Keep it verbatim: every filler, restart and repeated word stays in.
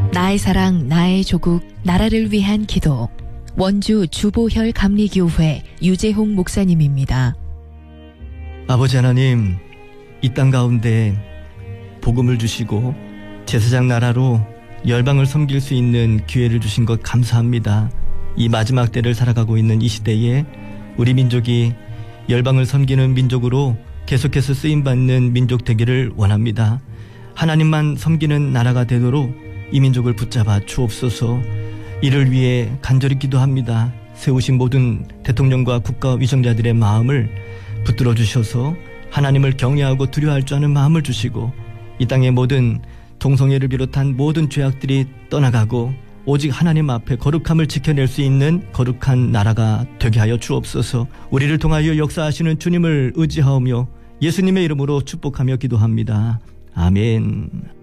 나의 사랑, 나의 조국, 나라를 위한 기도. 원주 주보혈 감리교회 유재홍 목사님입니다. 아버지 하나님, 이 땅 가운데 복음을 주시고 제사장 나라로 열방을 섬길 수 있는 기회를 주신 것 감사합니다. 이 마지막 때를 살아가고 있는 이 시대에 우리 민족이 열방을 섬기는 민족으로 계속해서 쓰임받는 민족 되기를 원합니다. 하나님만 섬기는 나라가 되도록 이 민족을 붙잡아 주옵소서. 이를 위해 간절히 기도합니다. 세우신 모든 대통령과 국가 위정자들의 마음을 붙들어 주셔서 하나님을 경외하고 두려워할 줄 아는 마음을 주시고 이 땅의 모든 동성애를 비롯한 모든 죄악들이 떠나가고 오직 하나님 앞에 거룩함을 지켜낼 수 있는 거룩한 나라가 되게 하여 주옵소서. 우리를 통하여 역사하시는 주님을 의지하오며 예수님의 이름으로 축복하며 기도합니다. 아멘.